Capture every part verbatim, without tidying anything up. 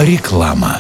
Реклама.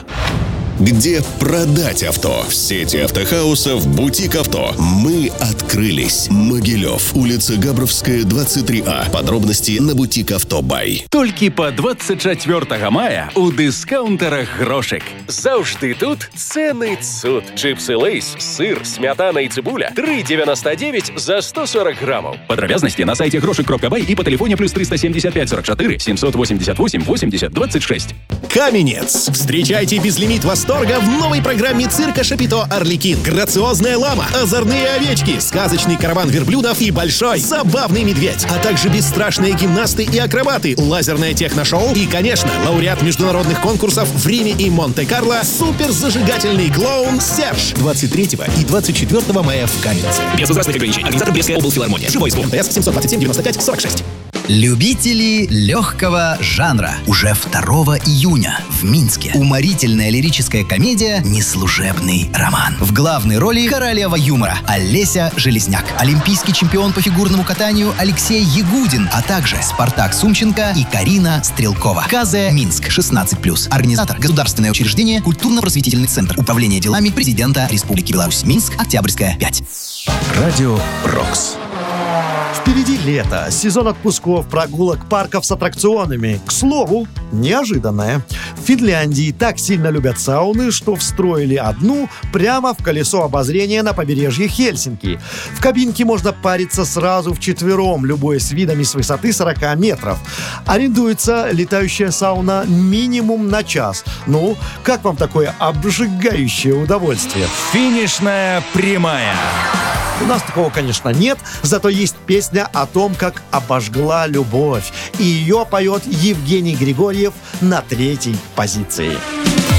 Где продать авто? В сети автохаусов «Бутик Авто». Мы открылись. Могилев, улица Габровская, двадцать три А. Подробности на «Бутик Авто Бай». Толькі па двадцять чвёртага мая у дыскаунтарах грошик. Заўжды тут цены цуд. Чипсы Лейс, сыр, смятана и цибуля три девяносто девять за сто сорок граммов. Подробности на сайте грошик точка бай и по телефону плюс триста семьдесят пять сорок четыре семьсот восемьдесят восемь восемьдесят двадцать шесть. Каменец. Встречайте безлимит восторга в новой программе цирка Шапито «Арлекин». Грациозная лама, озорные овечки, сказочный караван верблюдов и большой забавный медведь, а также бесстрашные гимнасты и акробаты, лазерное техношоу и, конечно, лауреат международных конкурсов в Риме и Монте-Карло суперзажигательный клоун Серж. двадцать третьего и двадцать четвёртого мая в Каменце. Без возрастных ограничений. Организатор Брестская облфилармония. Живой звук. МТС семьсот двадцать семь девяносто пять сорок шесть. Любители легкого жанра. Уже второго июня в Минске уморительная лирическая комедия «Неслужебный роман». В главной роли королева юмора Олеся Железняк, олимпийский чемпион по фигурному катанию Алексей Ягудин, а также Спартак Сумченко и Карина Стрелкова. КЗ Минск шестнадцать плюс. Организатор государственное учреждение «Культурно-просветительный центр». Управление делами президента Республики Беларусь. Минск, Октябрьская, пять. Радио Рокс. Впереди лето, сезон отпусков, прогулок, парков с аттракционами. К слову, неожиданное. В Финляндии так сильно любят сауны, что встроили одну прямо в колесо обозрения на побережье Хельсинки. В кабинке можно париться сразу вчетвером, любуясь видами с высоты сорок метров. Арендуется летающая сауна минимум на час. Ну, как вам такое обжигающее удовольствие? Финишная прямая. У нас такого, конечно, нет, зато есть песня о том, как обожгла любовь. И ее поет Евгений Григорьев на третьей позиции.